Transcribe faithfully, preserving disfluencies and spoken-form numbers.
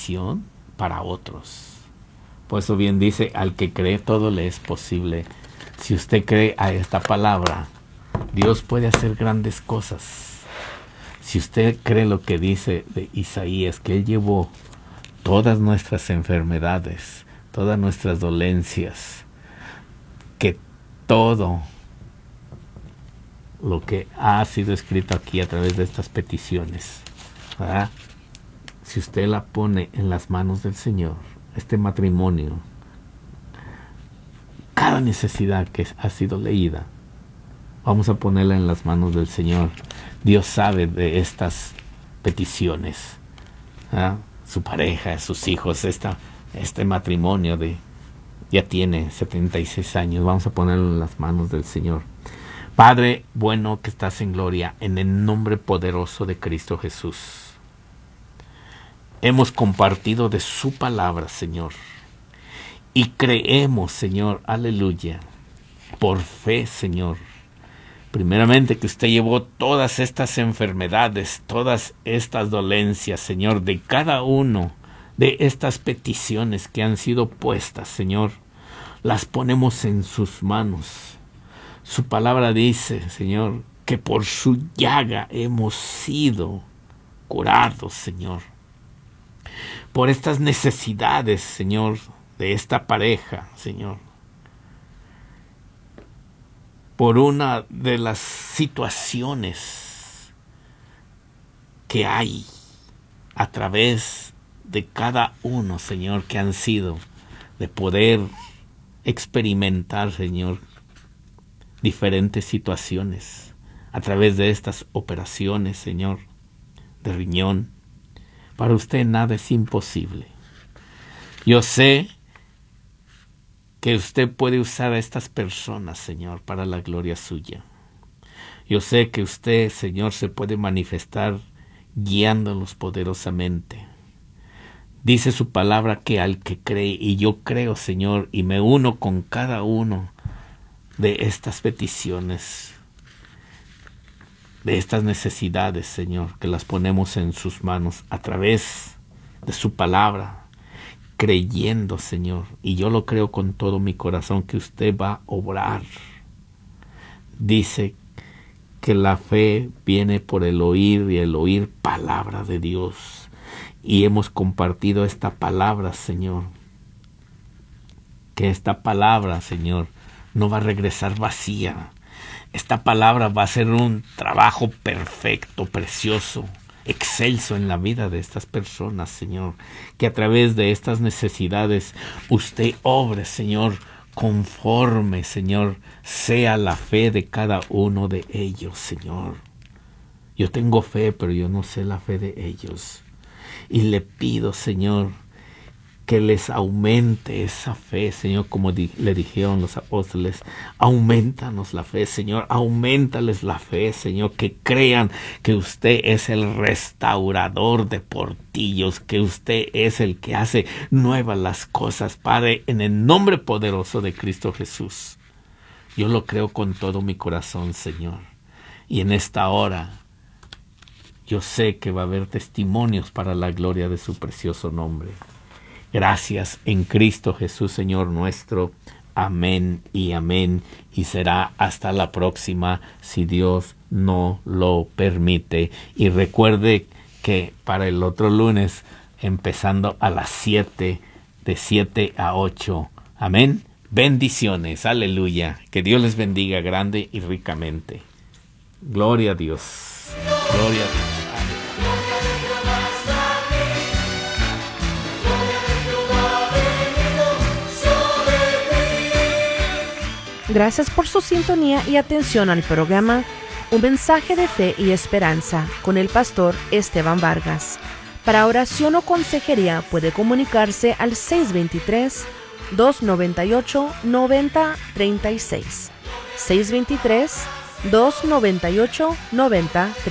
bendición para otros. Por eso bien dice, al que cree todo le es posible. Si usted cree a esta palabra, Dios puede hacer grandes cosas. Si usted cree lo que dice de Isaías, que Él llevó todas nuestras enfermedades, todas nuestras dolencias, que todo lo que ha sido escrito aquí a través de estas peticiones, ¿verdad? Si usted la pone en las manos del Señor, este matrimonio, cada necesidad que ha sido leída, vamos a ponerla en las manos del Señor. Dios sabe de estas peticiones, ¿verdad? Su pareja, sus hijos, esta, este matrimonio de ya tiene setenta y seis años. Vamos a ponerlo en las manos del Señor. Padre bueno que estás en gloria, en el nombre poderoso de Cristo Jesús. Hemos compartido de su palabra, Señor. Y creemos, Señor, aleluya, por fe, Señor. Primeramente que usted llevó todas estas enfermedades, todas estas dolencias, Señor, de cada uno de estas peticiones que han sido puestas, Señor. Las ponemos en sus manos. Su palabra dice, Señor, que por su llaga hemos sido curados, Señor. Por estas necesidades, Señor, de esta pareja, Señor. Por una de las situaciones que hay a través de cada uno, Señor, que han sido de poder experimentar, Señor, diferentes situaciones a través de estas operaciones, Señor, de riñón. Para usted nada es imposible. Yo sé que usted puede usar a estas personas, Señor, para la gloria suya. Yo sé que usted, Señor, se puede manifestar guiándolos poderosamente. Dice su palabra que al que cree, y yo creo, Señor, y me uno con cada uno de estas peticiones, de estas necesidades, Señor, que las ponemos en sus manos a través de su palabra, creyendo, Señor, y yo lo creo con todo mi corazón, que usted va a obrar. Dice que la fe viene por el oír y el oír palabra de Dios. Y hemos compartido esta palabra, Señor. Que esta palabra, Señor, no va a regresar vacía. Esta palabra va a ser un trabajo perfecto, precioso, excelso en la vida de estas personas, Señor. Que a través de estas necesidades usted obre, Señor, conforme, Señor, sea la fe de cada uno de ellos, Señor. Yo tengo fe, pero yo no sé la fe de ellos. Y le pido, Señor, que les aumente esa fe, Señor, como di- le dijeron los apóstoles. Aumentanos la fe, Señor, aumentales la fe, Señor, que crean que usted es el restaurador de portillos, que usted es el que hace nuevas las cosas, Padre, en el nombre poderoso de Cristo Jesús. Yo lo creo con todo mi corazón, Señor, y en esta hora yo sé que va a haber testimonios para la gloria de su precioso nombre. Gracias en Cristo Jesús, Señor nuestro. Amén y amén. Y será hasta la próxima, si Dios no lo permite. Y recuerde que para el otro lunes, empezando a las siete, de siete a ocho. Amén. Bendiciones. Aleluya. Que Dios les bendiga grande y ricamente. Gloria a Dios. Gloria a Dios. Gracias por su sintonía y atención al programa Un mensaje de fe y esperanza con el pastor Esteban Vargas. Para oración o consejería puede comunicarse al seis dos tres, dos nueve ocho, nueve cero tres seis. seis dos tres, dos nueve ocho, nueve cero tres seis.